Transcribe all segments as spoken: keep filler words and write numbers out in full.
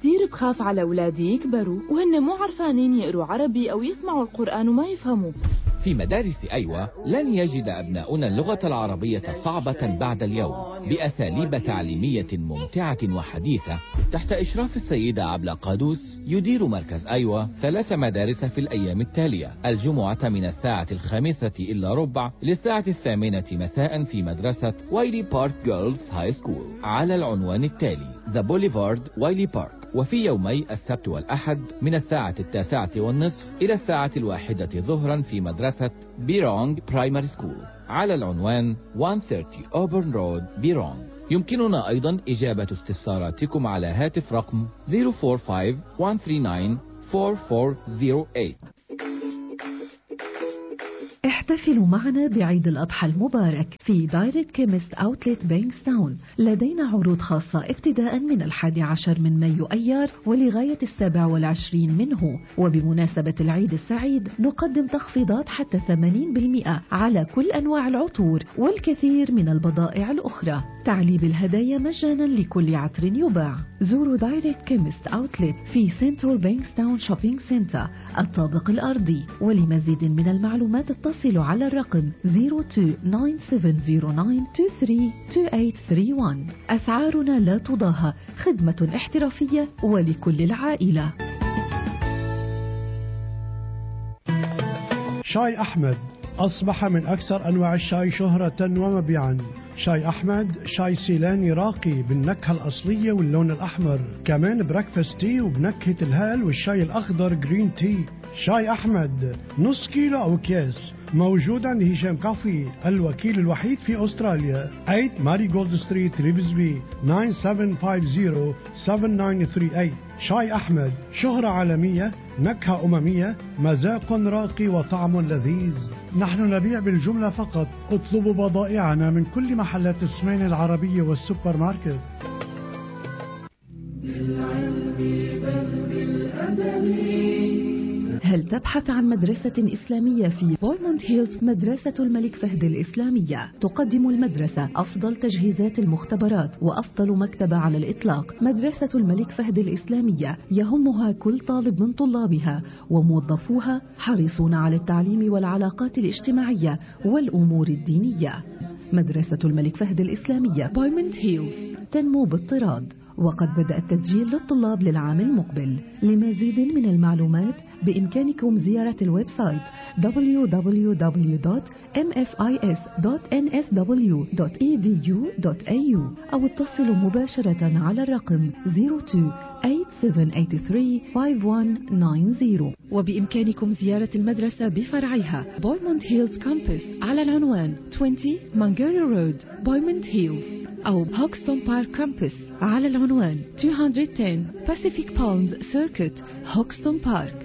كتير بخاف على أولادي يكبروا وهن مو عرفانين يقروا عربي أو يسمعوا القرآن وما يفهموا. في مدارس أيوة لن يجد أبناؤنا اللغة العربية صعبة بعد اليوم بأساليب تعليمية ممتعة وحديثة تحت إشراف السيدة عبلة قادوس. يدير مركز أيوة ثلاث مدارس في الأيام التالية: الجمعة من الساعة الخامسة إلا ربع للساعة الثامنة مساء في مدرسة وايلي بارك جيرلز هاي سكول على العنوان التالي: ذا بوليفارد وايلي بارك. وفي يومي السبت والأحد من الساعة التاسعة والنصف إلى الساعة الواحدة ظهرا في مدرسة بيرونغ برايمري سكول على العنوان مئة وثلاثين أوبرن رود بيرونغ. يمكننا أيضا إجابة استفساراتكم على هاتف رقم صفر أربعة خمسة واحد تسعة تسعة أربعة أربعة صفر ثمانية. احتفلوا معنا بعيد الأضحى المبارك في دايركت كيمست أوتلت بينغستاون. لدينا عروض خاصة ابتداء من الحادي عشر من مايو أيار ولغاية السابع والعشرين منه. وبمناسبة العيد السعيد نقدم تخفيضات حتى ثمانين بالمئة على كل أنواع العطور والكثير من البضائع الأخرى. تعليب الهدايا مجانا لكل عطر يباع. زوروا دايركت كيمست أوتلت في سنترال بينغستاون شوبينج سنتر الطابق الأرضي. ولمزيد من المعلومات اتصلوا على الرقم صفر اثنين تسعة سبعة صفر تسعة اثنين ثلاثة ثمانية ثلاثة واحد. أسعارنا لا تضاهى، خدمة احترافية ولكل العائلة. شاي أحمد أصبح من أكثر أنواع الشاي شهرة ومبيعا. شاي أحمد شاي سيلاني راقي بالنكهة الأصلية واللون الأحمر، كمان بريكفاست تي وبنكهة الهال والشاي الأخضر جرين تي. شاي أحمد نص كيلو أو أكياس موجود عند هشام كافي الوكيل الوحيد في أستراليا. ثمانية ماري جولد ستريت ريفزبي تسعة سبعة خمسة صفر سبعة تسعة ثلاثة ثمانية. شاي أحمد شهرة عالمية، نكهة أممية، مذاق راقي وطعم لذيذ. نحن نبيع بالجملة فقط. اطلبوا بضائعنا من كل محلات السمين العربية والسوبر ماركت. بالعلم بل بالأدب. هل تبحث عن مدرسة إسلامية في بويموند هيلز؟ مدرسة الملك فهد الإسلامية تقدم المدرسة أفضل تجهيزات المختبرات وأفضل مكتبة على الإطلاق. مدرسة الملك فهد الإسلامية يهمها كل طالب من طلابها، وموظفوها حريصون على التعليم والعلاقات الاجتماعية والأمور الدينية. مدرسة الملك فهد الإسلامية بويموند هيلز تنمو باضطراد، وقد بدأ التسجيل للطلاب للعام المقبل. لمزيد من المعلومات بإمكانكم زيارة الويب سايت دبليو دبليو دبليو دوت إم إف آي إس دوت إن إس دبليو دوت إي دي يو دوت إيه يو أو اتصلوا مباشرة على الرقم صفر اثنين ثمانية سبعة ثمانية ثلاثة خمسة واحد تسعة صفر. وبإمكانكم زيارة المدرسة بفرعها بويموند هيلز كامبس على العنوان عشرين مانجيري رود بويموند هيلز، أو هوكستون بارك كامبس على العنوان مئتين وعشرة Pacific Palms Circuit هوكستون بارك.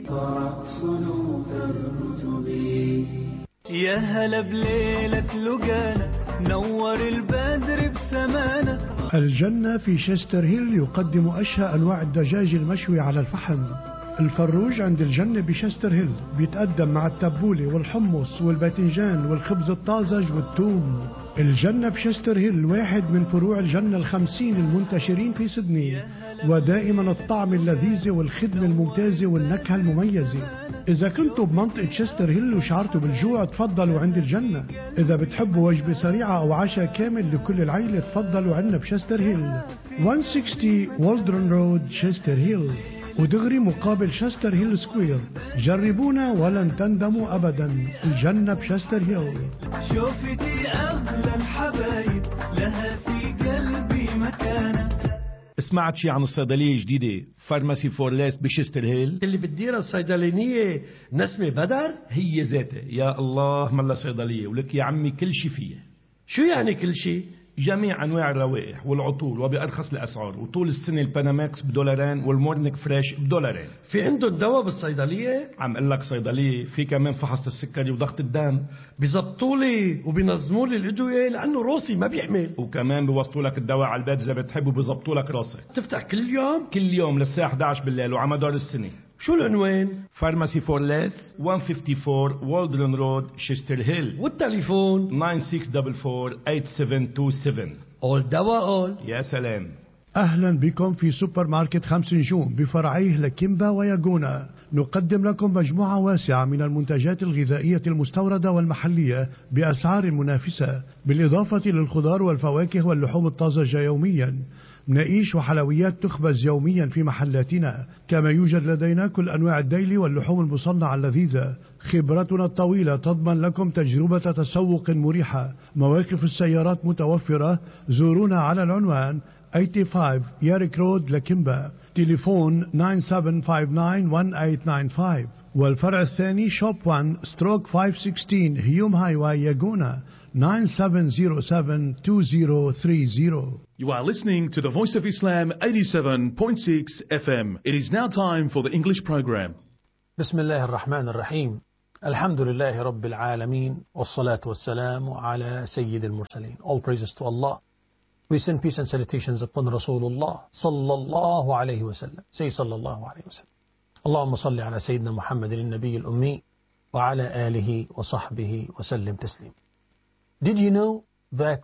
يا هلا بليلة لقانا نور البدر بسمانة. الجنة في شيستر هيل يقدم أشهى أنواع الدجاج المشوي على الفحم. الفروج عند الجنة بشيستر هيل بيتقدم مع التبولة والحمص والباذنجان والخبز الطازج والثوم. الجنة بشيستر هيل واحد من فروع الجنة الخمسين المنتشرين في سيدني، ودائما الطعم اللذيذ والخدمة الممتازة والنكهة المميزة. إذا كنتوا بمنطقة شيستر هيل وشعرتوا بالجوع تفضلوا عند الجنة. إذا بتحبوا وجبة سريعة أو عشاء كامل لكل العائلة تفضلوا عندنا بشيستر هيل مئة وستين والدرن رود شيستر هيل، ودغري مقابل شيستر هيل سكوير. جربونا ولن تندموا أبدا. الجنة بشيستر هيل. شوفتي أغلى الحبايب لها في قلبي مكانة. سمعت شي عن الصيدلية الجديدة فارماسي فور ليس بشيستر هيل اللي بتديرها الصيدلانية نسمة بدر؟ هي ذاتها. يا الله ملا صيدلية ولك يا عمي كل شي فيها. شو يعني كل شي؟ جميع أنواع الروائح والعطور وبأرخص الأسعار، وطول السنة الباناماكس بدولارين والمورنيك فريش بدولارين. في عندهم دواء بالصيدلية؟ عم قل لك صيدلية في كمان فحص السكري وضغط الدم. بيزبطوا لي وبينظموا لي الأدوية لأنه روسي ما بيحمل، وكمان بيوصلوا لك الدواء على البيت إذا بتحب وبيزبطوا لك راسك. تفتح كل يوم؟ كل يوم للساعة إحدى عشر بالليل وعلى مدار السنة. شو العنوان؟ فارماسي فور ليس مئة وخمسة وخمسين والدرن رود شيستر هيل، والتليفون تسعة ستة أربعة أربعة ثمانية سبعة اثنين سبعة. أول دواء أول. يا سلام. أهلا بكم في سوبر ماركت خمس نجوم بفرعيه لكيمبا وياغونا. نقدم لكم مجموعة واسعة من المنتجات الغذائية المستوردة والمحلية بأسعار منافسة، بالإضافة للخضار والفواكه واللحوم الطازجة يوميا. مناقيش وحلويات تخبز يوميا في محلاتنا، كما يوجد لدينا كل أنواع الديلي واللحوم المصنعة اللذيذة. خبرتنا الطويلة تضمن لكم تجربة تسوق مريحة. مواقف السيارات متوفرة. زورونا على العنوان خمسة وثمانين ياريك رود لكيمبا، تليفون تسعة سبعة خمسة تسعة واحد ثمانية تسعة خمسة. والفرع الثاني شوب واحد ستروك خمسمية وستة عشر هيوم هاي واي ياغونا تسعة سبعة صفر سبعة اثنين صفر ثلاثين. You are listening to the Voice of Islam eighty-seven point six F M. It is now time for the English program. بسم الله الرحمن الرحيم. الحمد لله رب العالمين والصلاة والسلام على سيد المرسلين. All praises to Allah. We send peace and salutations upon Rasulullah sallallahu alayhi wa sallam. Say sallallahu alayhi wa sallam. اللهم صل على سيدنا محمد النبي الأمي وعلى آله وصحبه وسلم تسليم. Did you know that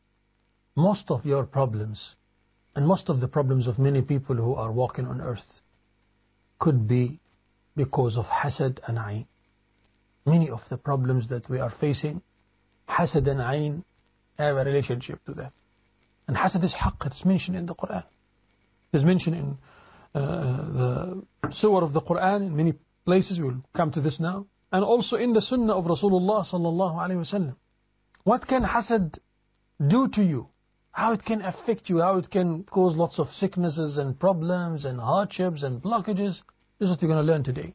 most of your problems and most of the problems of many people who are walking on earth could be because of hasad and ayn? Many of the problems that we are facing, hasad and ayn have a relationship to that. And hasad is haqq, it's mentioned in the Quran. It's mentioned in uh, the surah of the Quran in many places. We will come to this now. And also in the sunnah of Rasulullah sallallahu alayhi wa sallam. What can hasad do to you? How it can affect you? How it can cause lots of sicknesses and problems and hardships and blockages? This is what you're going to learn today.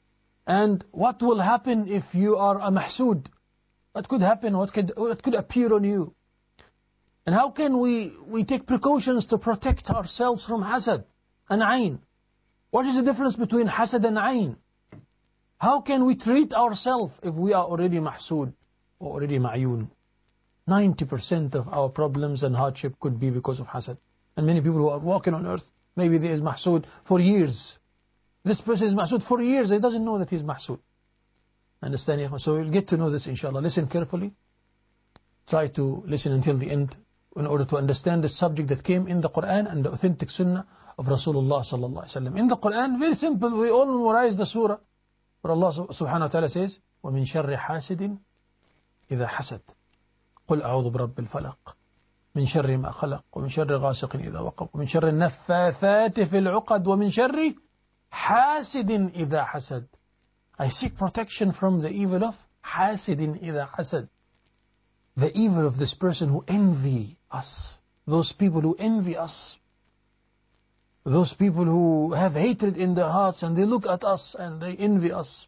And what will happen if you are a mahsood? What could happen? What could, what could appear on you? And how can we, we take precautions to protect ourselves from hasad and ayn? What is the difference between hasad and ayn? How can we treat ourselves if we are already mahsood or already ma'yun? ninety percent of our problems and hardship could be because of hasad. And many people who are walking on earth, maybe there is mahsood for years. This person is mahsood for years, he doesn't know that he is mahsood. Understand? So we'll get to know this inshallah. Listen carefully. Try to listen until the end in order to understand the subject that came in the Quran and the authentic sunnah of Rasulullah sallallahu alaihi wasallam. In the Quran, very simple, we all memorize the surah where Allah subhanahu wa ta'ala says, وَمِن شَرِّ حَاسِدٍ إِذَا حَسَدٍ قُلْ أَعُوذُ بِرَبِّ الْفَلَقِ من شر ما خلق ومن شر غاسق إذا وقب ومن شر النفاثات في العقد ومن شر حاسد إذا حسد. I seek protection from the evil of حاسد إذا حسد. The evil of this person who envy us. Those people who envy us. Those people who have hatred in their hearts and they look at us and they envy us.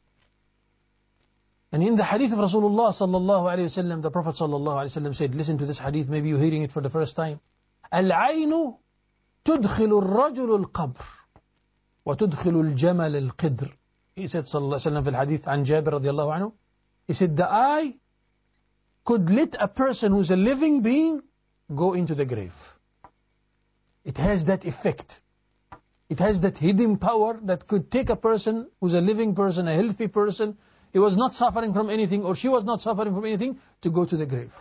And in the hadith of Rasulullah sallallahu alayhi wa sallam, the Prophet sallallahu alayhi wa sallam said, listen to this hadith, maybe you're hearing it for the first time. العين تدخل الرجل القبر وتدخل الجمل القدر. He said sallallahu alayhi wa sallam في الحديث عن جابر رضي الله عنه. He said the eye could let a person who's a living being go into the grave. It has that effect. It has that hidden power that could take a person who's a living person, a healthy person, he was not suffering from anything or she was not suffering from anything, to go to the grave.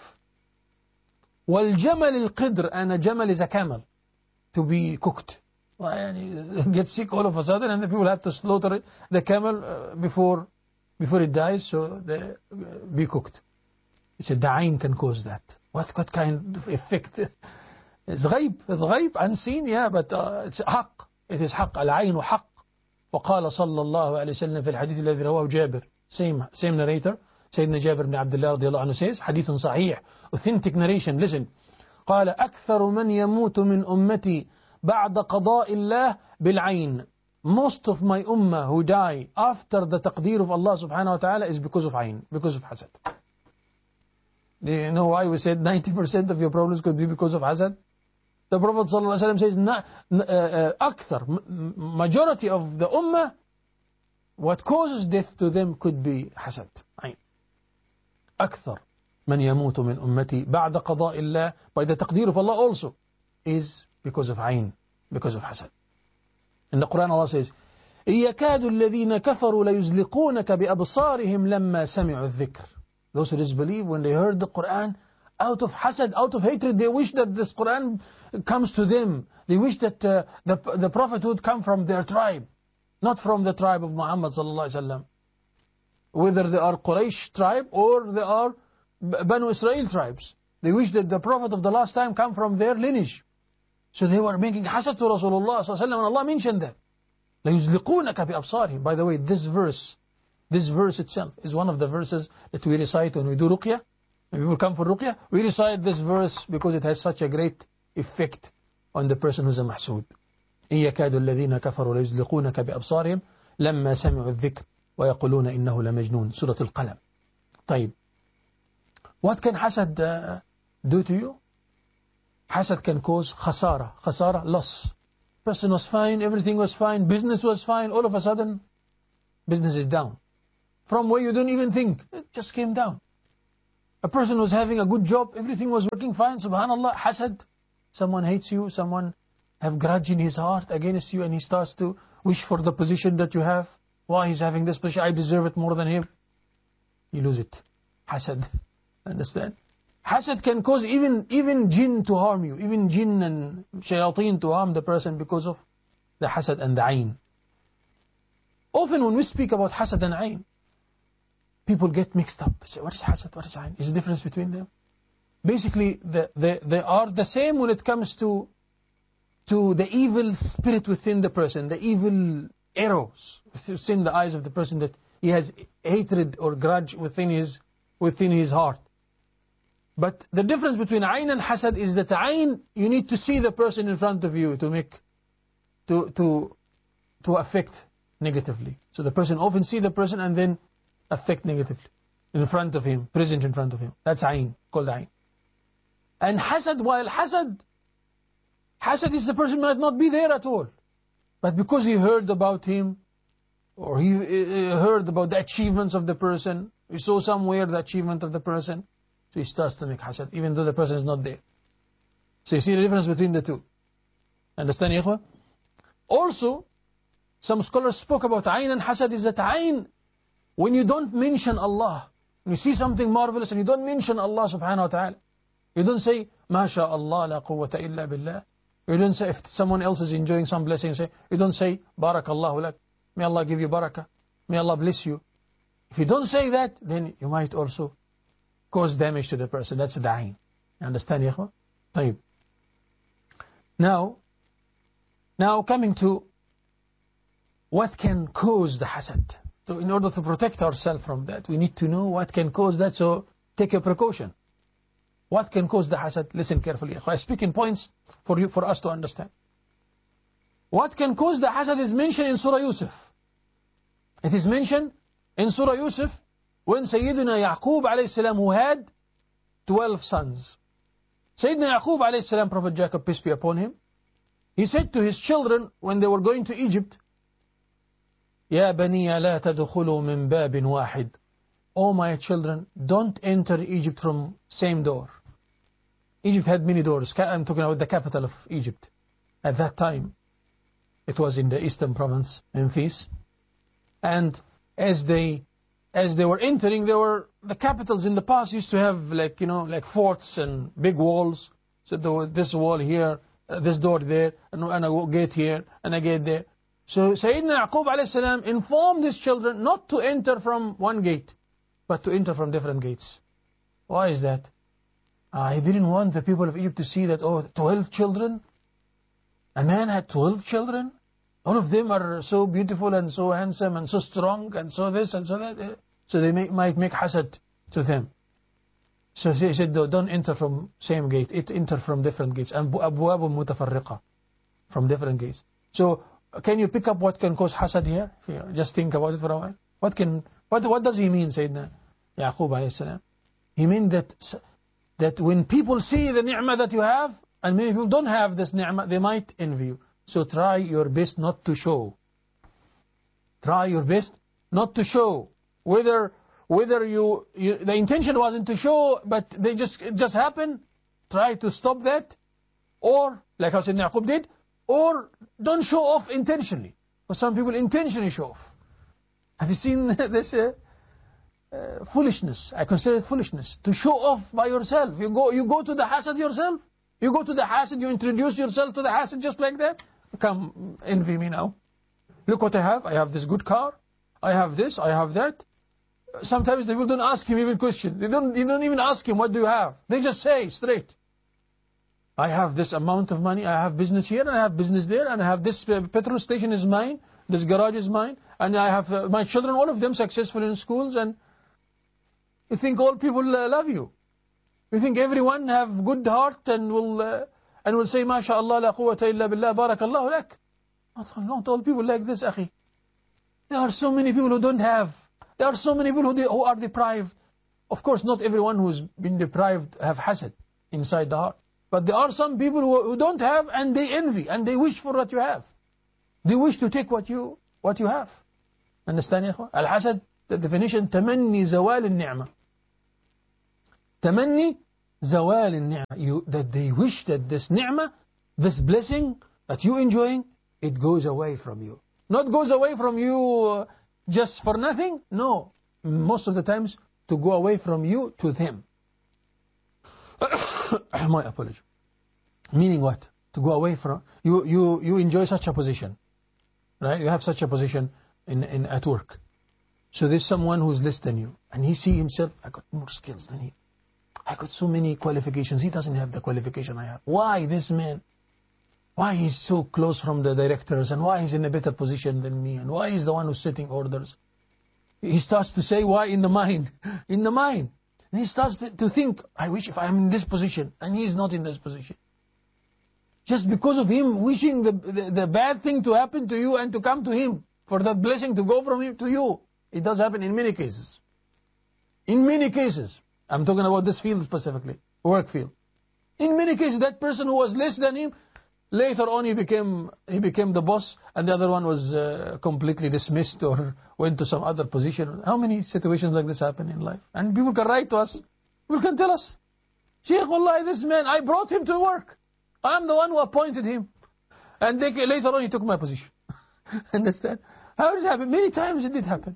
وَالْجَمَلِ الْقِدْرِ, and a jamal is a camel, to be cooked. It gets sick all of a sudden and the people have to slaughter it, the camel uh, before before it dies, so they uh, be cooked. He said the ayn can cause that. What, what kind of effect? It's ghaib, it's ghaib, unseen, yeah, but uh, it's haqq. It is حق. العين حق. وقال صلى الله عليه وسلم في الحديث الذي رواه جابر. Same, same narrator. سيدنا جابر بن عبد الله رضي الله عنه says, حديث صحيح, authentic narration. Listen. قال أكثر من يموت من أمتي بعد قضاء الله بالعين. Most of my ummah who die after the taqdeer of Allah subhanahu wa ta'ala is because of ayn, because of hasad. Do you know why we said ninety percent of your problems could be because of hasad? The Prophet ﷺ says, أكثر, majority of the ummah, what causes death to them could be hasad. عين. أكثر من يموت من أمتي بعد قضاء الله, by the taqdeer of Allah also, is because of ayn, because of hasad. In the Quran Allah says, يكاد الذين كفروا ليزلقونك بأبصارهم لما سمعوا الذكر. Those who disbelieve, when they heard the Quran, out of hasad, out of hatred, they wish that this Quran comes to them. They wish that uh, the, the Prophet would come from their tribe, not from the tribe of Muhammad sallallahu alaihi wasallam. Whether they are Quraysh tribe or they are Banu Israel tribes. They wish that the Prophet of the last time come from their lineage. So they were making hasad to Rasulullah sallallahu alaihi wasallam, and Allah mentioned that. لَيُزْلِقُونَكَ بِأَبْصَارِهِمْ. By the way, this verse, this verse itself is one of the verses that we recite when we do ruqyah. When people come for ruqyah, we recite this verse because it has such a great effect on the person who's a mahsood. إِن يَكَادُ الَّذِينَ كَفَرُوا لَيُزْلِقُونَكَ بِأَبْصَارِهِمْ لَمَّا سَمِعُوا الذِّكْرَ وَيَقُولُونَ إِنَّهُ لَمَجْنُونَ Surah Al-Qalam. طيب. What can hasad uh, do to you? Hasad can cause khasara. Khasara, loss. Person was fine, everything was fine, business was fine, all of a sudden, business is down. From where you don't even think, it just came down. A person was having a good job, everything was working fine, subhanallah, hasad. Someone hates you, someone have grudge in his heart against you, and he starts to wish for the position that you have. Why he's having this position? I deserve it more than him. You lose it. Hasad. Understand? Hasad can cause even, even jinn to harm you, even jinn and shayateen to harm the person because of the hasad and the ayn. Often when we speak about hasad and ayn, people get mixed up. Say, what is hasad? What is ayn? Is the difference between them? Basically, the, the, they are the same when it comes to, to the evil spirit within the person, the evil arrows within the eyes of the person, that he has hatred or grudge within his, within his heart. But the difference between ayn and hasad is that ayn, you need to see the person in front of you to make, to, to, to affect negatively. So the person often see the person and then affect negatively in front of him, present in front of him. That's ayn, called ayn. And hasad, while hasad, hasad is the person might not be there at all. But because he heard about him, or he heard about the achievements of the person, he saw somewhere the achievement of the person, so he starts to make hasad, even though the person is not there. So you see the difference between the two. Understand, ikhwan? Also, some scholars spoke about ayn and hasad is that ayn, when you don't mention Allah, when you see something marvelous and you don't mention Allah subhanahu wa ta'ala, you don't say, Ma sha Allah la quwwata illa billah. You don't say, if someone else is enjoying some blessing, say, you don't say, Barakallahu lak, may Allah give you barakah, may Allah bless you. If you don't say that, then you might also cause damage to the person. That's the ayn. You understand, ikhwan? طيب. Now, now coming to what can cause the hasad. So in order to protect ourselves from that, we need to know what can cause that, so take a precaution. What can cause the hasad? Listen carefully. I speak in points for you, for us to understand. What can cause the hasad is mentioned in Surah Yusuf. It is mentioned in Surah Yusuf when Sayyidina Yaqub alayhi salam, who had twelve sons. Sayyidina Yaqub alayhi salam, Prophet Jacob, peace be upon him, he said to his children when they were going to Egypt, Ya baniya la tadkhulu min babin wahid. Oh my children, don't enter Egypt from same door. Egypt had many doors. I'm talking about the capital of Egypt. At that time, it was in the eastern province, Memphis. And as they as they were entering, there were the capitals in the past used to have like, you know, like forts and big walls. So there was this wall here, uh, this door there, and, and a gate here, and a gate there. So Sayyidina Yaqub alayhi salam informed his children not to enter from one gate, but to enter from different gates. Why is that? Uh, he didn't want the people of Egypt to see that, oh, twelve children? A man had twelve children? All of them are so beautiful and so handsome and so strong and so this and so that. So they may, might make hasad to them. So he said, no, don't enter from same gate. It enter from different gates. أبواب متفرقة. From different gates. So can you pick up what can cause hasad here? Just think about it for a while. What can, what, what does he mean, Sayyidina Yaqub alayhi salam? He means that, that when people see the ni'mah that you have, and many people don't have this ni'mah, they might envy you. So try your best not to show. Try your best not to show. Whether whether you, you the intention wasn't to show, but they just it just happened. Try to stop that, or like how Sayyidina Yaqub did, or don't show off intentionally. Because some people intentionally show off. Have you seen this? Uh, uh, foolishness. I consider it foolishness to show off by yourself. You go, you go to the hasad yourself. You go to the hasad, you introduce yourself to the hasad just like that. Come, envy me now. Look what I have. I have this good car. I have this. I have that. Sometimes they don't ask him even questions. They don't, they don't even ask him, what do you have? They just say straight. I have this amount of money. I have business here and I have business there. And I have this uh, petrol station is mine. This garage is mine. And I have uh, my children, all of them successful in schools. And you think all people uh, love you. You think everyone have good heart and will uh, and will say, MashaAllah, la quwwata illa billah, barakallahu lak. Not all people like this, akhi. There are so many people who don't have. There are so many people who, who are deprived. Of course, not everyone who's been deprived have hasad inside the heart. But there are some people who, who don't have and they envy and they wish for what you have. They wish to take what you what you have. Understand, ya ikhwan? Al-hasad, the definition, تمني زوال النعمة. تمني زوال النعمة. You, that they wish that this ni'mah, this blessing that you enjoying, it goes away from you. Not goes away from you uh, just for nothing. No. Most of the times, to go away from you to them. My apology. Meaning what? To go away from... You, you, you enjoy such a position. Right? You have such a position in, in at work. So there's someone who's less than you. And he see himself, I got more skills than he. I got so many qualifications. He doesn't have the qualification I have. Why this man? Why he's so close from the directors? And why he's in a better position than me? And why he's the one who's setting orders? He starts to say why in the mind. In the mind. And he starts to, to think, I wish if I'm in this position. And he's not in this position. Just because of him wishing the, the, the bad thing to happen to you and to come to him. For that blessing to go from him to you. It does happen in many cases. In many cases. I'm talking about this field specifically. Work field. In many cases, that person who was less than him, later on he became he became the boss, and the other one was uh, completely dismissed or went to some other position. How many situations like this happen in life? And people can write to us. People can tell us, Sheikh, wallahi, this man, I brought him to work. I'm the one who appointed him. And they, later on he took my position. Understand? How did it happen? Many times it did happen.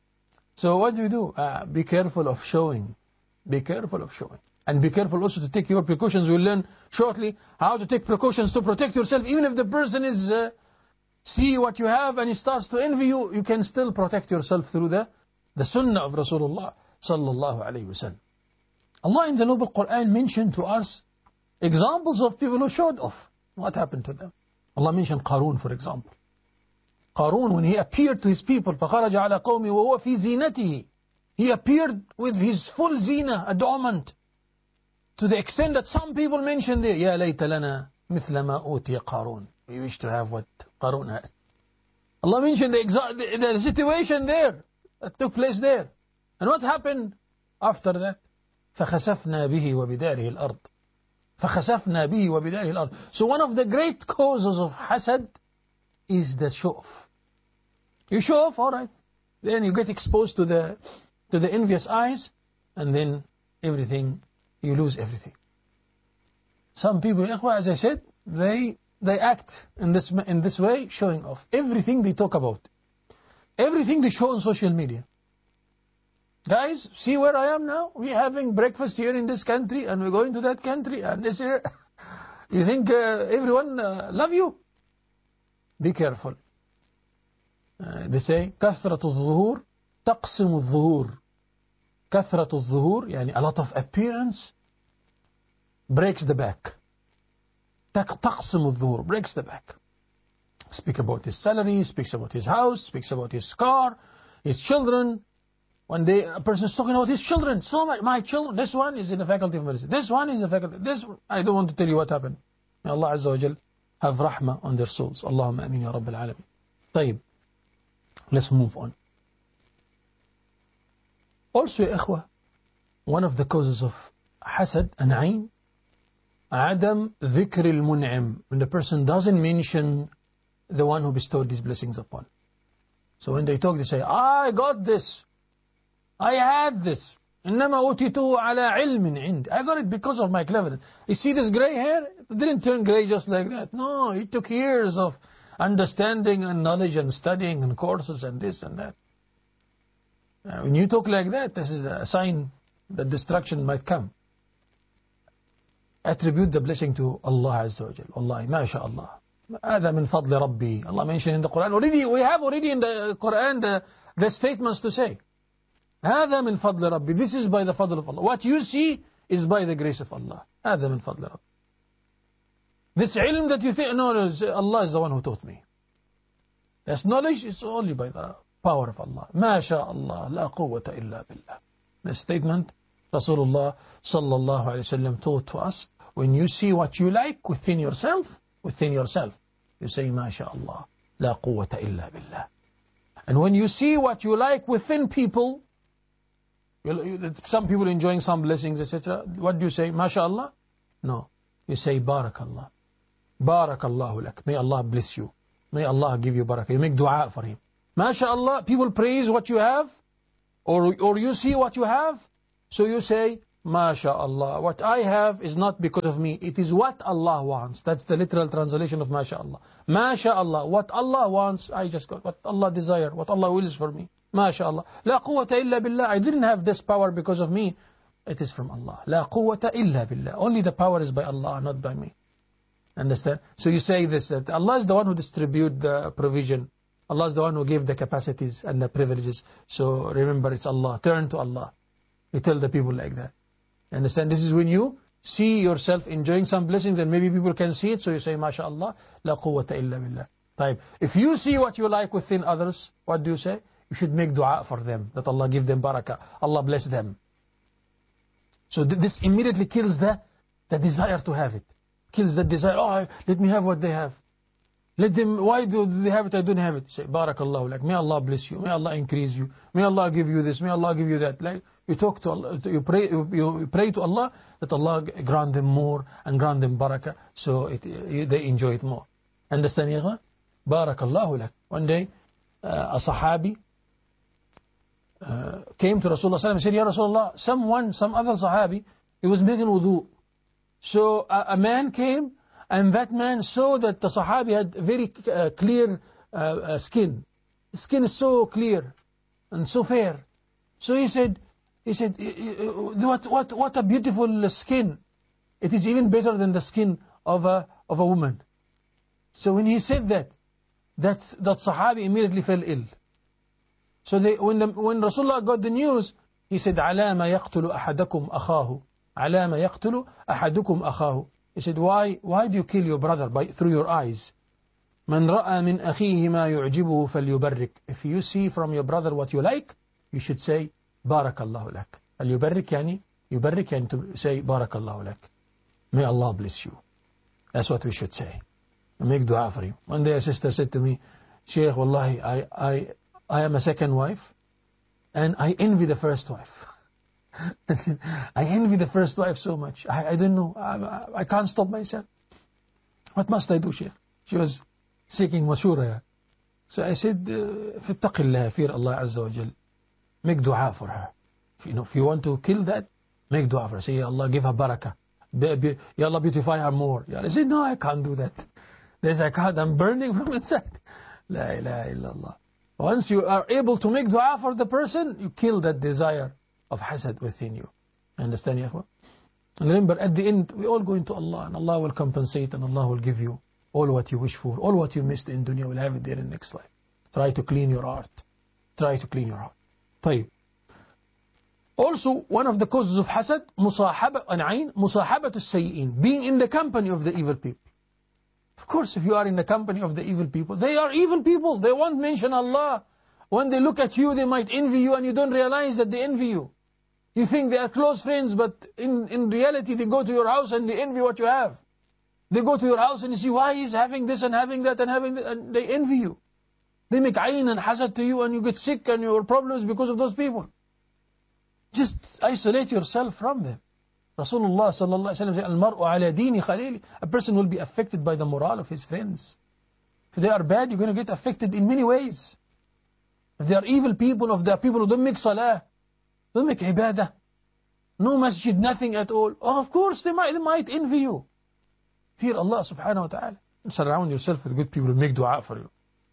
So what do you do? Uh, be careful of showing. Be careful of showing. And be careful also to take your precautions. We'll learn shortly how to take precautions to protect yourself. Even if the person is uh, see what you have and he starts to envy you, you can still protect yourself through the, the sunnah of Rasulullah sallallahu alayhi wa sallam. Allah in the Noble Quran mentioned to us examples of people who showed off. What happened to them? Allah mentioned Qarun, for example. Qarun, when he appeared to his people, فَخَرَجَ عَلَى قَوْمِ وَهُوَ فِي زِينَتِهِ. He appeared with his full zina, adornment, to the extent that some people mentioned there, يَا لَيْتَ لَنَا مِثْلَ مَا أُوتِيَ قَارُونَ. We wish to have what Qarun had. Allah mentioned the, exa the, the situation there, that took place there. And what happened after that? فَخَسَفْنَا بِهِ وَبِدَارِهِ الْأَرْضِ. فَخَسَفْنَا بِهِ وَبِدَارِهِ الْأَرْضِ. So one of the great causes of hasad is the show-off. You show off, all right. Then you get exposed to the to the envious eyes, and then everything, you lose everything. Some people, as I said, they they act in this in this way, showing off everything they talk about, everything they show on social media. Guys, see where I am now? We're having breakfast here in this country, and we're going to that country, and this here. You think uh, everyone uh, love you? Be careful. Uh, they say, كثرة الظهور تقسم الظهور. كثرة الظهور, يعني a lot of appearance breaks the back. تقسم الظهور, breaks the back. Speak about his salary, speaks about his house, speaks about his car, his children. One day a person is talking about his children. So much, my children, this one is in the faculty of medicine. This one is in the faculty. This, I don't want to tell you what happened. May Allah Azza wa Jal have rahmah on their souls. Allahumma ameen ya Rabbil Alamin. طيب. Let's move on. Also, ya ikhwa, one of the causes of hasad and ayn, عدم ذكر المنعم, when the person doesn't mention the one who bestowed these blessings upon. So when they talk, they say, I got this, I had this. إنما أوتيته على علم عندي. I got it because of my cleverness. You see this gray hair? It didn't turn gray just like that. No, it took years of understanding and knowledge and studying and courses and this and that. Uh, when you talk like that, this is a sign that destruction might come. Attribute the blessing to Allah Azza wa Jal. Wallahi, MashaAllah. هذا من فضل ربي. Allah mentioned in the Quran. Already, we have already in the Quran the, the statements to say. هذا من فضل ربي. This is by the fadl of Allah. What you see is by the grace of Allah. هذا من فضل ربي. This ilm that you think, no, Allah is the one who taught me. This knowledge is only by the power of Allah. ما شاء الله لا قوة إلا بالله. The statement Rasulullah sallallahu alayhi wa sallam taught to us, when you see what you like within yourself, within yourself, you say, ما شاء الله لا قوة إلا بالله. And when you see what you like within people, some people enjoying some blessings, et cetera, what do you say? ما شاء الله? No. You say, Barakallah. Barakallahu lak. May Allah bless you. May Allah give you barakah. You make dua for him. MashaAllah, people praise what you have, or, or you see what you have, so you say, MashaAllah, what I have is not because of me, it is what Allah wants. That's the literal translation of MashaAllah. MashaAllah, what Allah wants, I just got. What Allah desires, what Allah wills for me. MashaAllah. La quwwata illa billah. I didn't have this power because of me. It is from Allah. La quwwata illa billah. Only the power is by Allah, not by me. Understand? So you say this, that Allah is the one who distributes the provision. Allah is the one who gave the capacities and the privileges. So remember, it's Allah. Turn to Allah. You tell the people like that. Understand? This is when you see yourself enjoying some blessings and maybe people can see it. So you say, MashaAllah, La quwwata illa billah. Type. If you see what you like within others, what do you say? You should make dua for them, that Allah give them barakah. Allah bless them. So th this immediately kills the, the desire to have it. Kills the desire, oh, let me have what they have. Let them, why do they have it, I don't have it? Say, Barakallahu lak, may Allah bless you, may Allah increase you, may Allah give you this, may Allah give you that. Like, you talk to Allah, you pray, you, you pray to Allah that Allah grant them more and grant them barakah, so it, they enjoy it more. Understand, ya? Barakallahu lak. One day, uh, a Sahabi uh, came to Rasulullah and said, Ya Rasulullah, someone, some other Sahabi, he was making wudu. So a, a man came, and that man saw that the Sahabi had very uh, clear uh, uh, skin. His skin is so clear and so fair. So he said, he said, what, what, what a beautiful skin. It is even better than the skin of a, of a woman. So when he said that, that, that Sahabi immediately fell ill. So they, when, the, when Rasulullah got the news, he said, عَلَى مَا يَقْتُلُ أَحَدَكُمْ أَخَاهُ عَلَى مَا يَقْتُلُ أَحَدُكُمْ أَخَاهُ. He said, why, why do you kill your brother by, through your eyes? مَنْ رَأَى مِنْ أَخِيهِ مَا يُعْجِبُهُ فَلْيُبَرِّكْ. If you see from your brother what you like, you should say, بارك الله لك. اليبرك يعني, يبرك يعني to say, بارك الله لك. May Allah bless you. That's what we should say. Make dua for him. One day a sister said to me, Shaykh, wallahi, I, I, I am a second wife, and I envy the first wife. I envy the first wife so much. I, I don't know. I, I can't stop myself. What must I do, Sheikh? She was seeking mashura. So I said, فَاتَّقِ اللَّهِ, fear Allah Azza wa Jal. Make dua for her. If you know, if you want to kill that, make dua for her. Say, Ya Allah, give her barakah. Be, be, Ya Allah, beautify her more. Ya Allah, I said, no, I can't do that. There's a God, I'm burning from inside. La ilaha illallah. Once you are able to make dua for the person, you kill that desire of hasad within you. Understand, ya akhwa? And remember, at the end, we all go into Allah, and Allah will compensate, and Allah will give you all what you wish for. All what you missed in dunya will have it there in the next life. Try to clean your heart. Try to clean your heart. طيب. Also, one of the causes of hasad, مصاحبة العين, مصاحبة السيئين, being in the company of the evil people. Of course, if you are in the company of the evil people, they are evil people. They won't mention Allah. When they look at you, they might envy you, and you don't realize that they envy you. You think they are close friends, but in, in reality, they go to your house and they envy what you have. They go to your house and you see why he's having this and having that and having that, and they envy you. They make ayn and hasad to you, and you get sick and your problems because of those people. Just isolate yourself from them. Rasulullah sallallahu alaihi wasallam said, "Al-mar'u ala dini khalili." A person will be affected by the morale of his friends. If they are bad, you're going to get affected in many ways. If they are evil people, if they are people who don't make salah, don't make ibadah, no masjid, nothing at all, oh, of course they might, they might envy you. Fear Allah subhanahu wa ta'ala. Surround yourself with good people who make dua for you.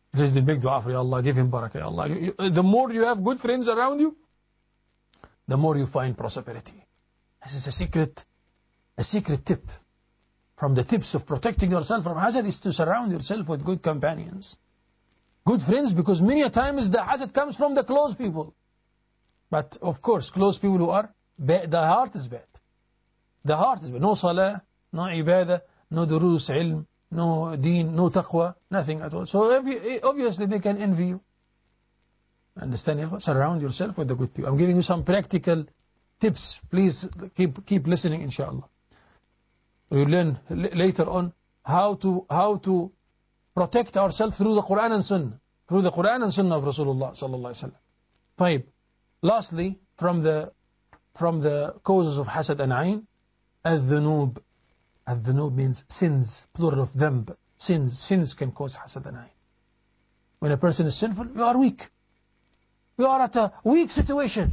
This is the big dua for Ya Allah, give him barakah, Ya Allah. The more you have good friends around you, the more you find prosperity. This is a secret, a secret tip. From the tips of protecting yourself from hasad is to surround yourself with good companions. Good friends, because many a times the hasad comes from the close people. But of course, close people who are bad, the heart is bad. The heart is bad. No salah, no ibadah, no durus ilm, no deen, no taqwa, nothing at all. So obviously they can envy you. Understand? Surround yourself with the good people. I'm giving you some practical tips. Please keep keep listening, inshallah. We learn later on how to how to protect ourselves through the Quran and Sunnah, through the Quran and Sunnah of Rasulullah sallallahu alaihi wasallam. طيب. Lastly, from the from the causes of hasad and ayn, al-dhunub. Al-dhunub means sins, plural of dhanb. Sins, sins can cause hasad and ayn. When a person is sinful, you are weak. You are at a weak situation.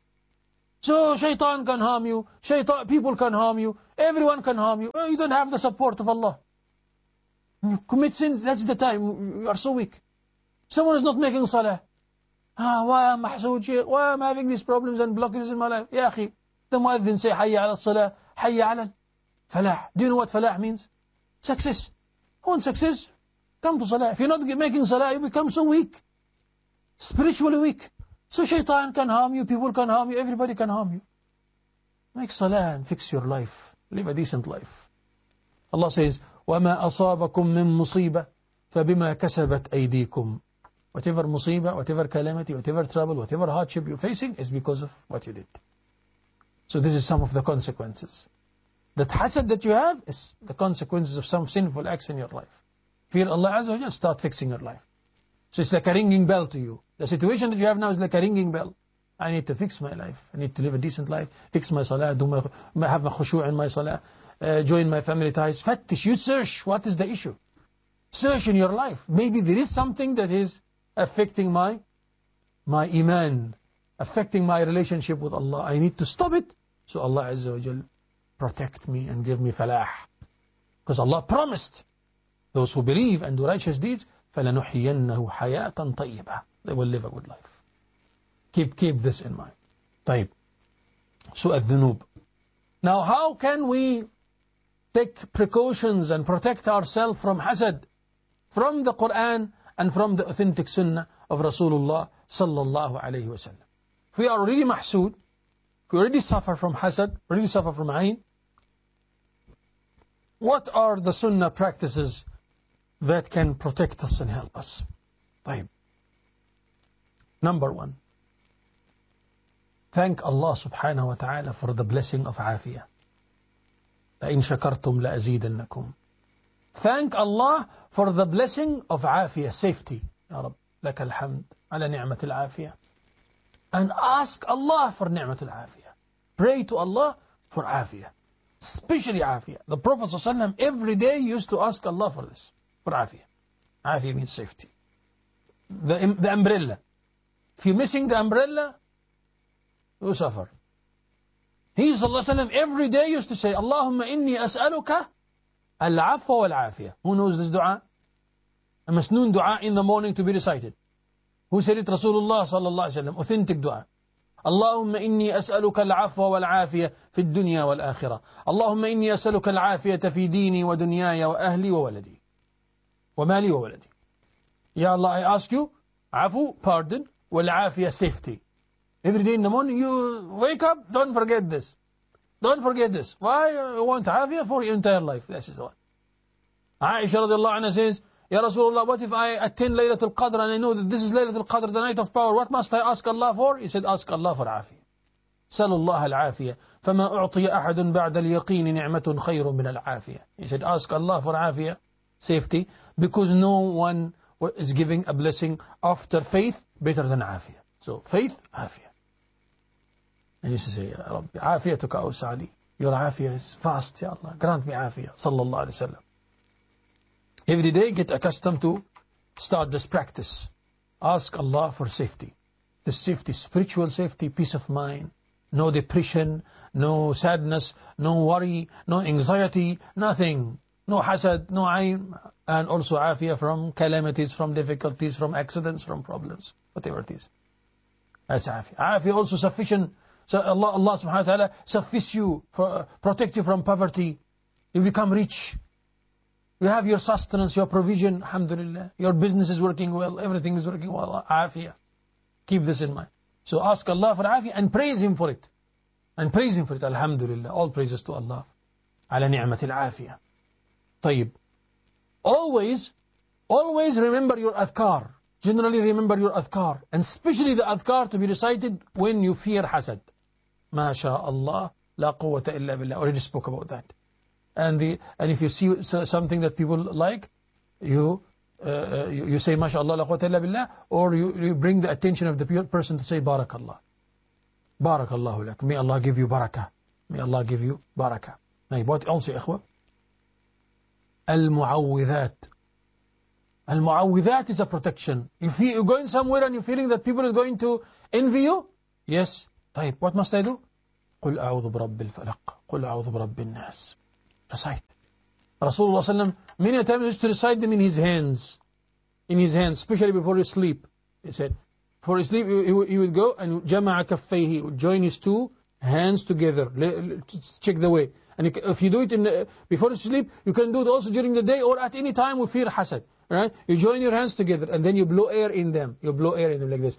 So shaitan can harm you, shaitan, people can harm you, everyone can harm you. You don't have the support of Allah. You commit sins, that's the time. You are so weak. Someone is not making salah. Ah, why am I mahsood, Shaykh? Why am I having these problems and blockages in my life? Ya akhi, the muadhin say, hayya ala salah, hayya ala falah. Do you know what falah means? Success. Who wants success? Come to salah. If you're not making salah, you become so weak. Spiritually weak. So shaitan can harm you, people can harm you, everybody can harm you. Make salah and fix your life. Live a decent life. Allah says, وَمَا أَصَابَكُم مِّن مُّصِيبَةٍ فَبِمَا كَسَبَتْ أَيْدِيكُم. Whatever musibah, whatever calamity, whatever trouble, whatever hardship you're facing is because of what you did. So this is some of the consequences. That hasad that you have is the consequences of some sinful acts in your life. Fear Allah Azza wa Jalla, start fixing your life. So it's like a ringing bell to you. The situation that you have now is like a ringing bell. I need to fix my life. I need to live a decent life. Fix my salah. Do my, have a khushu' in my salah. Uh, join my family ties. Fattish. You search. What is the issue? Search in your life. Maybe there is something that is affecting my my iman, affecting my relationship with Allah. I need to stop it. So Allah Azza wa Jal protect me and give me falah. Because Allah promised those who believe and do righteous deeds, فَلَنُحْيِيَنَّهُ حَيَاةً طَيِّبًا. They will live a good life. Keep keep this in mind. طيب. So الذنوب. Now how can we take precautions and protect ourselves from hasad? From the Quran and from the authentic sunnah of Rasulullah sallallahu alayhi wa sallam. If we are already mahsood, if we already suffer from hasad, already suffer from ayn, what are the sunnah practices that can protect us and help us? طيب. Number one, thank Allah subhanahu wa ta'ala for the blessing of afiyah. لَإِن شَكَرْتُمْ لَأَزِيدَنَّكُمْ. Thank Allah for the blessing of afiyah, safety. Ya Rab, لك الحمد على نعمة العافية. And ask Allah for نعمة العافية. Pray to Allah for afiyah. Especially afiyah. The Prophet ﷺ every day used to ask Allah for this. For afiyah. Afiyah means safety. The, the umbrella. If you're missing the umbrella, you suffer. He ﷺ every day used to say, Allahumma inni as'aluka al-afwa wal-afiyah. Who knows this dua? A masnoon dua in the morning to be recited. Who said it? Rasulullah sallallahu alaihi wasallam. Authentic dua. اللهم إني أسألك العفو والعافية في الدنيا والآخرة. اللهم إني أسألك العافية في ديني ودنياي وأهلي وولدي ومالي وولدي. Ya Allah, I ask you عفو, pardon, والعافية, safety. Every day in the morning you wake up, don't forget this. Don't forget this. Why? You want عافية for your entire life. This is what. Aisha radiallahu anha says, Ya Rasulullah, what if I attend Laylatul Qadr and I know that this is Laylatul Qadr, the night of power, what must I ask Allah for? He said, ask Allah for عافية. سأل الله العافية فما أعطي أحد بعد اليقين نعمة خير من العافية. He said, ask Allah for عافية, safety, because no one is giving a blessing after faith better than عافية. So faith, عافية. And you say, Ya Rabbi, عافيتك أوسع لي. Your عافية is fast, Ya Allah. Grant me عافية. صلى الله عليه وسلم. Every day get accustomed to start this practice. Ask Allah for safety. This safety, spiritual safety, peace of mind, no depression, no sadness, no worry, no anxiety, nothing. no hasad, no ayn, and also afiyah from calamities, from difficulties, from accidents, from problems, whatever it is. That's afiyah. Afiyah also sufficient. So Allah, Allah subhanahu wa ta'ala suffice you, for, protect you from poverty. You become rich. You have your sustenance, your provision, alhamdulillah. Your business is working well, everything is working well. Afiyah. Keep this in mind. So ask Allah for afiyah and praise Him for it. And praise Him for it, alhamdulillah. All praises to Allah. Ala ni'matil afiyah. طيب. Always, always remember your adhkar. Generally remember your adhkar. And especially the adhkar to be recited when you fear hasad. Ma sha Allah, la quwwata illa billah. Already spoke about that. And the and if you see something that people like, you uh, you, you say mashallah la quwwata illa billah, or you, you bring the attention of the person to say barakallah. Barakallahu lak. May Allah give you barakah. May Allah give you barakah. Now, what else, ya ikhwa? Al-mu'awwidhat. Al-mu'awwidhat is a protection. If you're going somewhere and you're feeling that people are going to envy you, yes. طيب, what must I do? قل أعوذ برب الفلق. قل أعوذ برب الناس. Recite. Rasulullah sallam many times used to recite them in his hands. In his hands, especially before you sleep. He said, before you sleep, he would go and جمع كفيه, would join his two hands together. Check the way. And if you do it in the, before you sleep, you can do it also during the day or at any time with fear hasad. Right? You join your hands together and then you blow air in them. You blow air in them like this.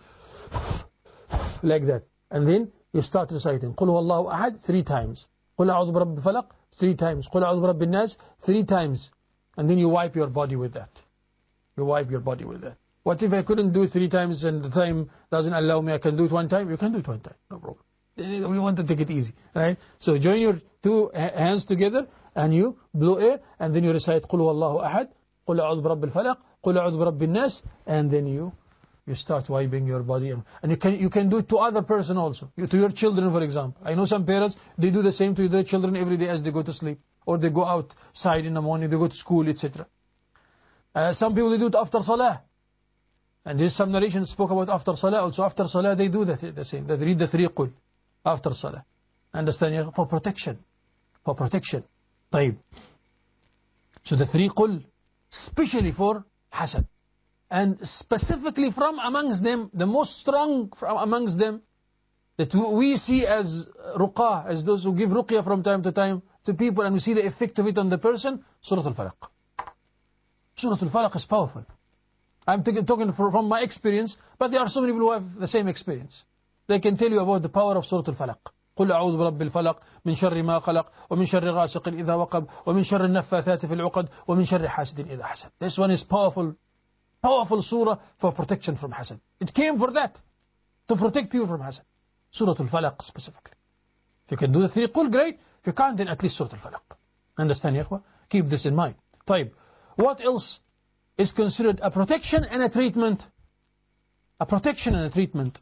Like that. And then you start reciting. قل هو الله أحد three times. قل أعوذ برب الفلق three times. قل أعوذ برب الناس three times. And then you wipe your body with that. You wipe your body with that. What if I couldn't do it three times and the time doesn't allow me? I can do it one time. You can do it one time. No problem. We want to take it easy. Right? So join your two hands together and you blow air and then you recite قل هو الله أحد. قل أعوذ برب الفلق. قل أعوذ برب الناس. And then you you start wiping your body. And you can you can do it to other person also. You, to your children, for example. I know some parents, they do the same to their children every day as they go to sleep. Or they go outside in the morning, they go to school, et cetera. Uh, some people, they do it after salah. And there's some narration spoke about after salah. Also after salah, they do that, the same. They read the three qul after salah. Understand? For protection. For protection. طيب. So the three qul, especially for hasad. And specifically from amongst them, the most strong from amongst them, that we see as ruqah, as those who give ruqyah from time to time to people, and we see the effect of it on the person, Surah Al-Falaq. Surah Al-Falaq is powerful. I'm talking from my experience, but there are so many people who have the same experience. They can tell you about the power of Surah Al-Falaq. قل أعوذ برب الفلق من شر ما خلق ومن شر غاسق إذا وقب ومن شر النفاثات في العقد ومن شر حاسد إذا حسد. This one is powerful, powerful surah for protection from hasad. It came for that, to protect people from hasad. Surah Al-Falaq specifically. If you can do the three qul, great. If you can't, then at least Surah Al-Falaq. Understand, ya ikhwa? Keep this in mind. طيب. What else is considered a protection and a treatment? A protection and a treatment.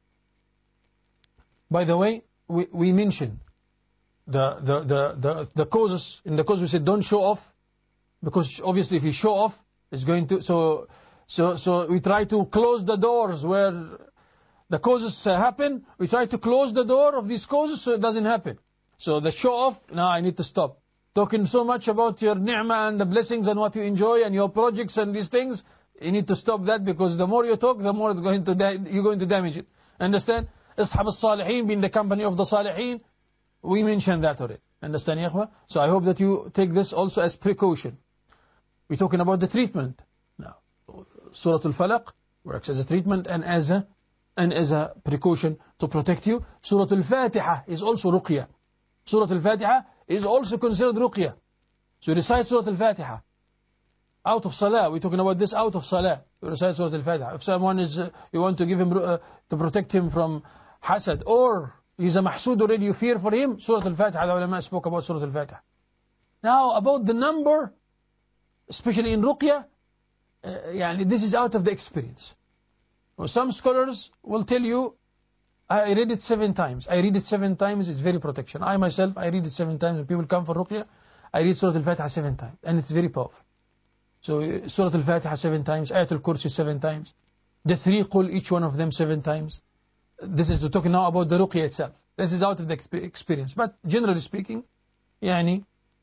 By the way, we, we mentioned the, the, the, the, the causes. In the cause we said don't show off, because obviously if you show off, it's going to, so, so, so we try to close the doors where the causes happen. We try to close the door of these causes so it doesn't happen. So the show off, now I need to stop. Talking so much about your ni'mah and the blessings and what you enjoy and your projects and these things, you need to stop that, because the more you talk, the more it's going to you're going to damage it. Understand? Ashab al-Salihin, being the company of the Salihin, we mentioned that already. Understand, ya ikhwa? So I hope that you take this also as precaution. We're talking about the treatment. Now, Surah Al-Falaq works as a treatment and as a, and as a precaution to protect you. Surah Al-Fatiha is also ruqyah. Surah Al-Fatiha is also considered ruqyah. So you recite Surah Al-Fatiha out of salah. We're talking about this out of salah. You recite Surah Al-Fatiha. If someone is, uh, you want to give him, uh, to protect him from hasad, or he's a mahsud already, you fear for him, Surah Al-Fatiha, the ulama spoke about Surah Al-Fatiha. Now, about the number, especially in ruqyah, uh, yani this is out of the experience. Well, some scholars will tell you, I read it seven times. I read it seven times, it's very protection. I myself, I read it seven times. When people come for ruqyah, I read Surah Al-Fatiha seven times. And it's very powerful. So Surah Al-Fatiha seven times, Ayatul Kursi seven times. The three qul, each one of them seven times. This is, we're talking now about the ruqyah itself. This is out of the experience. But generally speaking, yani,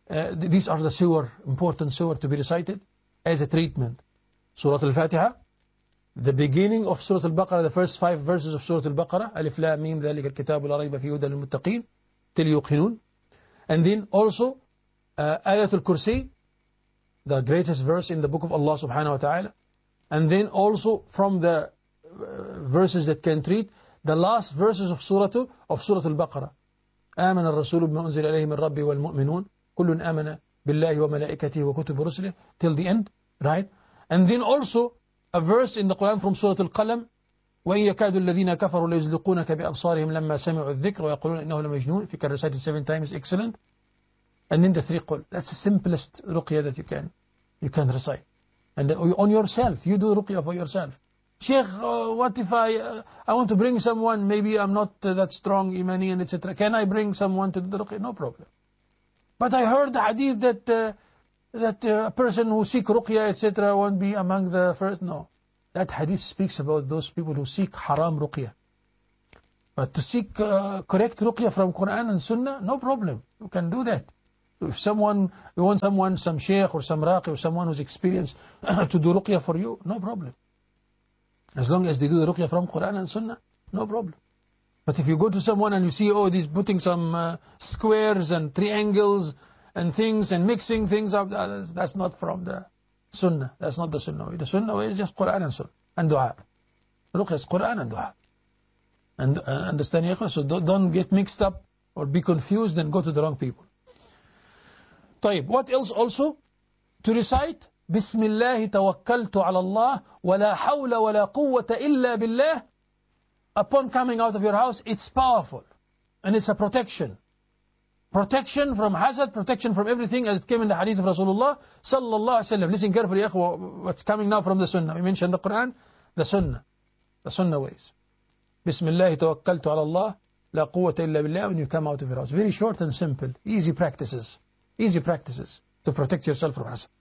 uh, these are the surah, important surah to be recited as a treatment. Surah Al-Fatiha, the beginning of Surah Al-Baqarah, the first five verses of Surah Al-Baqarah, Alif Lam Mim ذلك الكتاب لا ريب فيه هدى للمتقين till يوقنون. And then also uh, Ayatul Kursi, the greatest verse in the book of Allah subhanahu wa ta'ala. And then also from the uh, verses that can treat the last verses of Surah of Surah Al-Baqarah. آمن الرسول بما أنزل إليه من ربه والمؤمنون كل آمن بالله وملائكته وكتب رسله till the end, right? And then also a verse in the Quran from Surah Al-Qalam وإن يكاد الذين كفروا ليزلقونك بأبصارهم لما سمعوا الذكر ويقولون إنه لمجنون. If you can recite it seven times, excellent. And then the three qul. That's the simplest ruqya that you can you can recite. And on yourself, you do ruqya for yourself. Sheikh, uh, what if I uh, I want to bring someone, maybe I'm not uh, that strong, imani and et cetera. Can I bring someone to do the ruqya? No problem. But I heard the hadith that uh, that uh, a person who seek ruqya et cetera won't be among the first. No, that hadith speaks about those people who seek haram ruqya. But to seek uh, correct ruqya from Quran and Sunnah, no problem. You can do that. If someone you want someone, some sheikh or some raqi or someone who's experienced to do ruqya for you, no problem. As long as they do the ruqya from Quran and Sunnah, no problem. But if you go to someone and you see, oh, he's putting some uh, squares and triangles and things and mixing things up, that's, that's not from the Sunnah. That's not the Sunnah way. The Sunnah way is just Quran and Sunnah and Dua. Ruqya is Quran and Dua. And uh, understand, so don't, don't get mixed up or be confused and go to the wrong people. طيب, what else also? To recite بسم الله توكلت على الله ولا حول ولا قوة إلا بالله. Upon coming out of your house, it's powerful and it's a protection. Protection from hazard, protection from everything, as it came in the hadith of Rasulullah sallallahu alaihi wasallam. Listen carefully, akhwa, what's coming now from the Sunnah. We mentioned the Quran, the Sunnah, the Sunnah ways. بسم الله توكلت على الله لا قوة إلا بالله. When you come out of your house, very short and simple, easy practices, easy practices to protect yourself from hazard.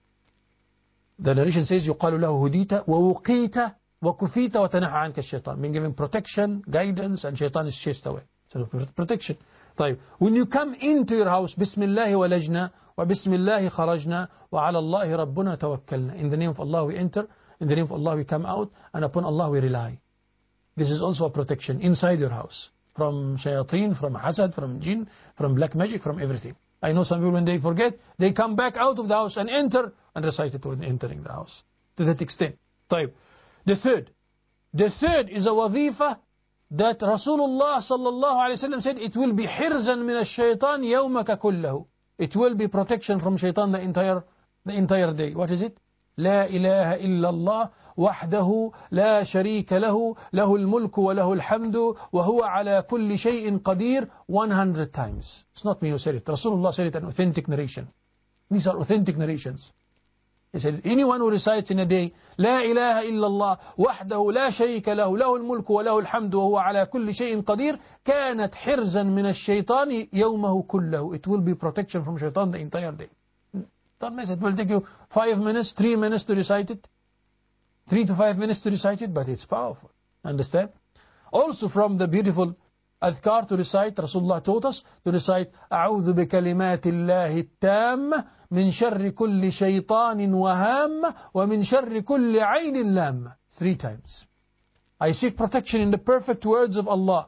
The narration says يقال له هديت ووقيت وكفيت وتنحى عنك الشيطان. Being given protection, guidance, and shaitan is chased away. So protection. طيب, when you come into your house, بسم الله ولجنا وبسم الله خرجنا وعلى الله ربنا توكلنا. In the name of Allah we enter, in the name of Allah we come out, and upon Allah we rely. This is also a protection inside your house from shayateen, from hasad, from jinn, from black magic, from everything. I know some people, when they forget, they come back out of the house and enter and recite it when entering the house. To that extent. طيب. The third. The third is a wazifa that Rasulullah sallallahu alayhi wa sallam said, it will be hirzan min ash-shaytan yawmaka kullahu. It will be protection from shaitan the entire, the entire day. What is it? لا إله إلا الله وحده لا شريك له له الملك وله الحمد وهو على كل شيء قدير one hundred times. It's not me who said it. Rasulullah said it, an authentic narration. These are authentic narrations. He said, anyone who recites in a day, لا إله إلا الله وحده لا شريك له له الملك وله الحمد وهو على كل شيء قدير كانت حرزا من الشيطان يومه كله. It will be protection from shaitan the entire day. Don't mess it. It will take you five minutes, three minutes to recite it. Three to five minutes to recite it, but it's powerful. Understand? Also from the beautiful adhkar to recite, Rasulullah taught us to recite أعوذ بكلمات الله التامة من شر كل شيطان وهام ومن شر كل عين لامة. Three times. I seek protection in the perfect words of Allah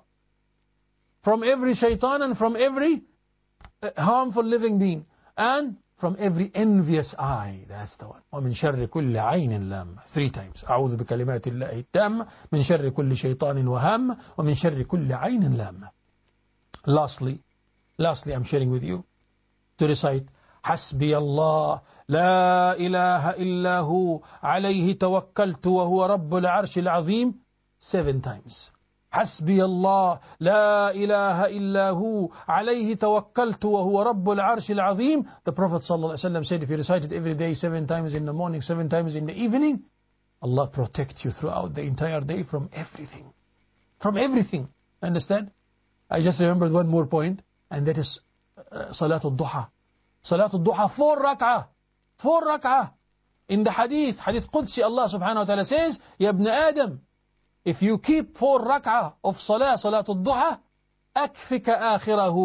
from every shaitan and from every harmful living being and from every envious eye. That's the one. ومن شر كل عين لامة. Three times. أعوذ بكلمات الله التامة من شر كل شيطان وهام ومن شر كل عين لامة. Lastly, lastly I'm sharing with you to recite حسبي الله لا إله إلا هو عليه توكلت وهو رب العرش العظيم seven times. حسبي الله لا إله إلا هو عليه توكلت وهو رب العرش العظيم. The Prophet ﷺ said, if you recite it every day, seven times in the morning, seven times in the evening, Allah protects you throughout the entire day from everything. From everything. Understand? I just remembered one more point, and that is uh, Salatul Duha. Salatul Duha, four rak'ah. Four rak'ah. In the hadith, hadith Qudsi, Allah subhanahu wa ta'ala says, Ya ibn Adam, if you keep four rak'ah of salah, Salatul Duha, أكفك آخره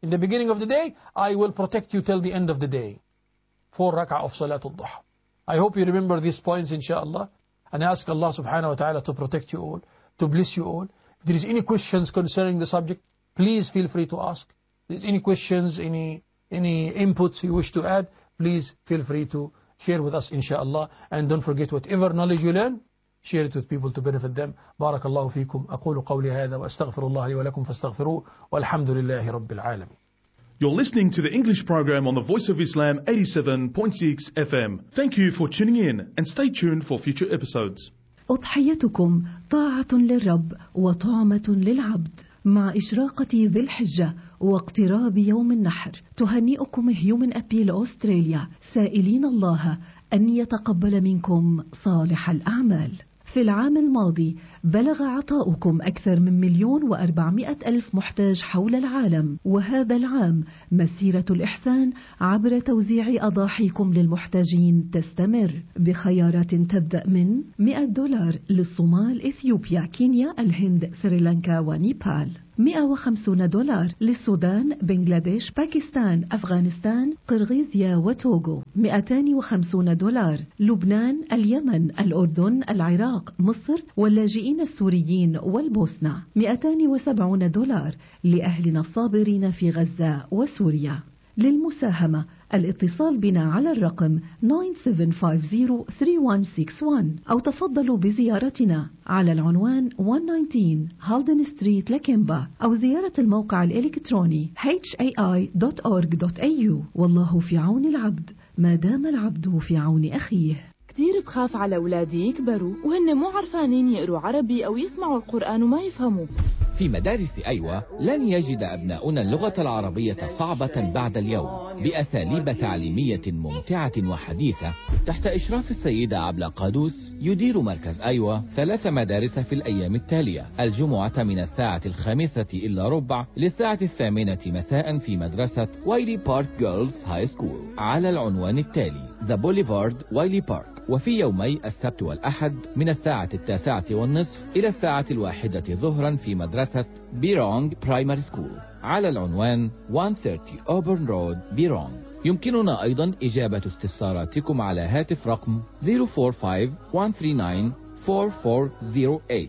In the beginning of the day, I will protect you till the end of the day. Four rak'ah of Salatul Duha. I hope you remember these points, inshallah, and ask Allah subhanahu wa ta'ala to protect you all, to bless you all. If there is any questions concerning the subject, please feel free to ask. If there is any questions, any any inputs you wish to add, please feel free to share with us, inshallah. And don't forget, whatever knowledge you learn, share it with people to benefit them. بارك الله فيكم. أقول قولي هذا وأستغفر الله لي ولكم فاستغفروه والحمد لله رب العالمين. You're listening to the English program on the Voice of Islam eighty-seven point six F M. Thank you for tuning in and stay tuned for future episodes. أضحيتكم طاعة للرب وطعمة للعبد. مع إشراقة ذي الحجة واقتراب يوم النحر، تهنئكم هيومن أبيل أستراليا، سائلين الله أن يتقبل منكم صالح الأعمال. في العام الماضي بلغ عطاؤكم أكثر من مليون وأربعمائة ألف محتاج حول العالم، وهذا العام مسيرة الإحسان عبر توزيع أضاحيكم للمحتاجين تستمر بخيارات تبدأ من مئة دولار للصومال، إثيوبيا، كينيا، الهند، سريلانكا ونيبال، مئة وخمسين دولار للسودان، بنغلاديش، باكستان، أفغانستان، قرغيزيا وتوغو، مئتين وخمسين دولار لبنان، اليمن، الأردن، العراق، مصر واللاجئين السوريين والبوسنة، مئتين وسبعين دولار لأهلنا الصابرين في غزة وسوريا. للمساهمة الاتصال بنا على الرقم تسعة سبعة خمسة صفر ثلاثة واحد ستة واحد أو تفضلوا بزيارتنا على العنوان مئة وتسعة عشر هالدن ستريت لكيمبا، أو زيارة الموقع الإلكتروني إتش إيه آي دوت أورج دوت إيه يو. والله في عون العبد ما دام العبد في عون أخيه. كتير بخاف على أولادي يكبروا وهن مو عرفانين يقروا عربي أو يسمعوا القرآن وما يفهموا. في مدارس أيوة لن يجد أبناؤنا اللغة العربية صعبة بعد اليوم، بأساليب تعليمية ممتعة وحديثة تحت إشراف السيدة عبلة قادوس. يدير مركز أيوة ثلاث مدارس في الأيام التالية: الجمعة من الساعة الخامسة إلا ربع للساعة الثامنة مساء في مدرسة وايلي بارك جيرلز هاي سكول على العنوان التالي: ذا بوليفارد وايلي بارك. وفي يومي السبت والأحد من الساعة التاسعة والنصف إلى الساعة الواحدة ظهرا في مدرسة بيرونغ برايمري سكول على العنوان مئة وثلاثين أوبرن رود بيرونغ. يمكننا أيضا إجابة استفساراتكم على هاتف رقم صفر أربعة خمسة واحد ثلاثة تسعة أربعة أربعة صفر ثمانية.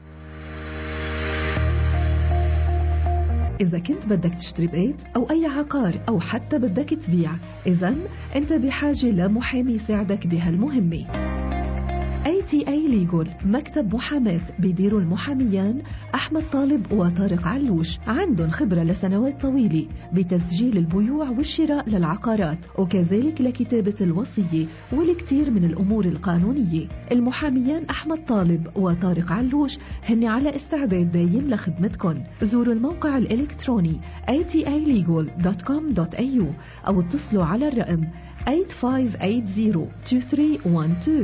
إذا كنت بدك تشتري بيت أو أي عقار أو حتى بدك تبيع، إذن أنت بحاجة لمحامي يساعدك بهالمهمة. إيه تي إيه Legal مكتب محاماة بيديروا المحاميان أحمد طالب وطارق علوش، عندهم خبرة لسنوات طويلة بتسجيل البيوع والشراء للعقارات، وكذلك لكتابة الوصية والكثير من الأمور القانونية. المحاميان أحمد طالب وطارق علوش هن على استعداد دايم لخدمتكم. زوروا الموقع الإلكتروني إيه تي إيه ليجل دوت كوم دوت إيه يو أو اتصلوا على الرقم ثمانية خمسة ثمانية صفر اثنين ثلاثة واحد اثنين.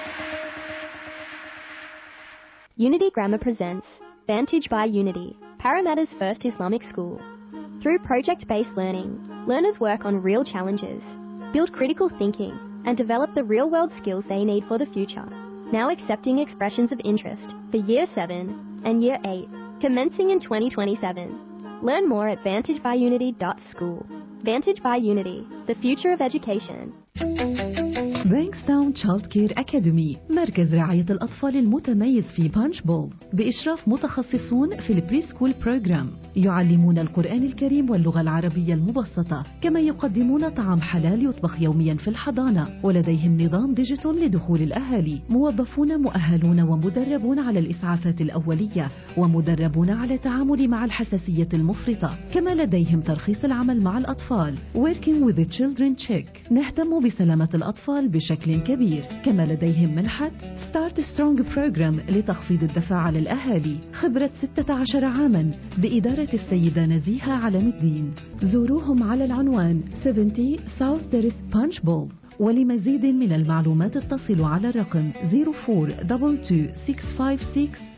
Unity Grammar presents Vantage by Unity, Parramatta's first Islamic school. Through project-based learning, learners work on real challenges, build critical thinking, and develop the real-world skills they need for the future. Now accepting expressions of interest for Year seven and Year eight, commencing in twenty twenty-seven. Learn more at vantage by unity dot school. Vantage by Unity, the future of education. بانكستاون تشايلد كير أكاديمي، مركز رعاية الأطفال المتميز في بانش بول بإشراف متخصصون في البري سكول بروجرام، يعلمون القرآن الكريم واللغة العربية المبسطة، كما يقدمون طعام حلال يطبخ يوميا في الحضانة، ولديهم نظام ديجيتال لدخول الأهالي، موظفون مؤهلون ومدربون على الإسعافات الأولية، ومدربون على التعامل مع الحساسية المفرطة، كما لديهم ترخيص العمل مع الأطفال Working with the Children Check. نهتم بسلامة الأطفال بشكل كبير، كما لديهم منحة Start Strong Program لتخفيض الدفع على الأهالي. خبرة ستة عشر عاما بإدارة السيدة نزيهة علم الدين. زوروهم على العنوان سبعين South Terrace Punch Bowl. ولمزيد من المعلومات اتصلوا على الرقم صفر أربعة اثنين اثنين ستة خمسة ستة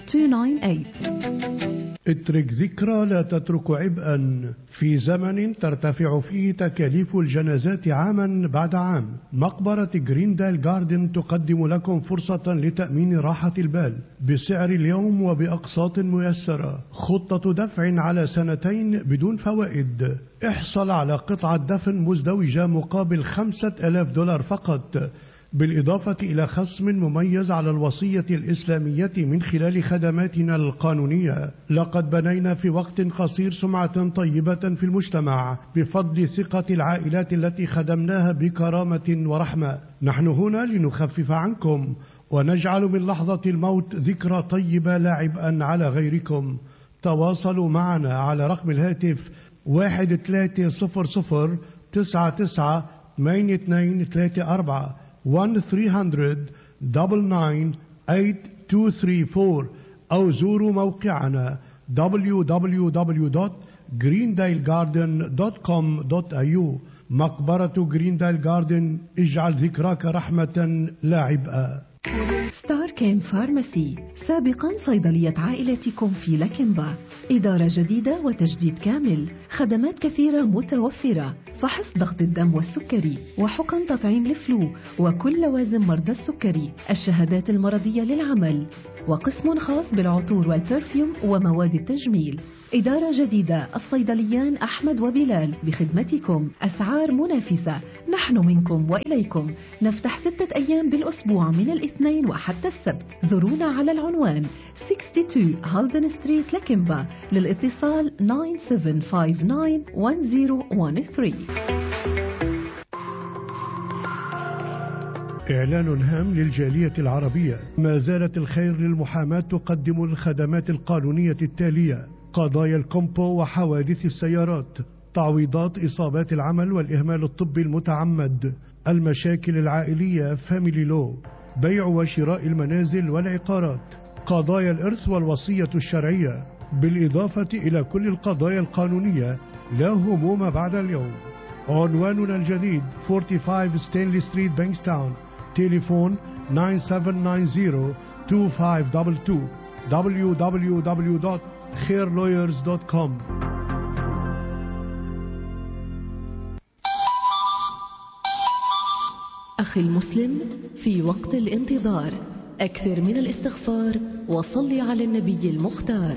اثنين تسعة ثمانية. اترك ذكرى لا تترك عبئا. في زمن ترتفع فيه تكاليف الجنازات عاما بعد عام، مقبرة جريندال جاردن تقدم لكم فرصة لتأمين راحة البال بسعر اليوم وبأقساط ميسرة. خطة دفع على سنتين بدون فوائد. احصل على قطعة دفن مزدوجة مقابل خمسة آلاف دولار فقط، بالإضافة إلى خصم مميز على الوصية الإسلامية من خلال خدماتنا القانونية. لقد بنينا في وقت قصير سمعة طيبة في المجتمع بفضل ثقة العائلات التي خدمناها بكرامة ورحمة. نحن هنا لنخفف عنكم ونجعل من لحظة الموت ذكرى طيبة لا عبئا على غيركم. تواصلوا معنا على رقم الهاتف واحد ثلاثة صفر صفر تسعة تسعة ثمانية اثنين ثلاثة أربعة واحد ثلاثمئة تسعة تسعة ثمانية اثنين ثلاثة أربعة أو زوروا موقعنا دبليو دبليو دبليو دوت جريندايل جاردن دوت كوم دوت إيه يو. مقبرة جريندايل جاردن، اجعل ذكراك رحمة لا عبئا. ستار كيم فارماسي، سابقا صيدلية عائلتكم في لاكمبا. إدارة جديدة وتجديد كامل، خدمات كثيرة متوفرة، فحص ضغط الدم والسكري، وحقن تطعيم الفلو وكل لوازم مرضى السكري، الشهادات المرضية للعمل، وقسم خاص بالعطور والبرفيوم ومواد التجميل. إدارة جديدة، الصيدليان أحمد وبلال بخدمتكم، أسعار منافسة. نحن منكم وإليكم، نفتح ستة أيام بالأسبوع من الاثنين وحتى السبت. زورونا على العنوان اثنين وستين هالدن ستريت لاكمبا. للاتصال تسعة سبعة خمسة تسعة واحد صفر واحد ثلاثة. إعلان هام للجالية العربية. ما زالت الخير للمحاماة تقدم الخدمات القانونية التالية: قضايا الكومبو وحوادث السيارات، تعويضات إصابات العمل والإهمال الطبي المتعمد، المشاكل العائلية فاميلي لو، بيع وشراء المنازل والعقارات، قضايا الإرث والوصية الشرعية، بالإضافة إلى كل القضايا القانونية. لا هموم بعد اليوم. عنواننا الجديد خمسة وأربعين ستانلي ستريت بانكستاون. تليفون تسعة سبعة تسعة صفر اثنين خمسة اثنين اثنين. دبليو دبليو دبليو دوت خير لويرز دوت كوم. أخي المسلم، في وقت الانتظار أكثر من الاستغفار وصل على النبي المختار.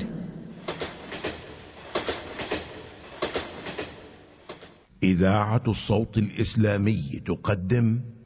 إذاعة الصوت الإسلامي تقدم